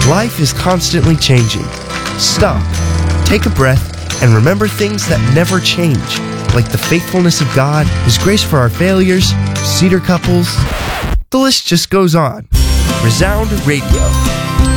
life is constantly changing. Stop, take a breath, and remember things that never change, like the faithfulness of God, His grace for our failures, cedar couples. The list just goes on. Resound Radio.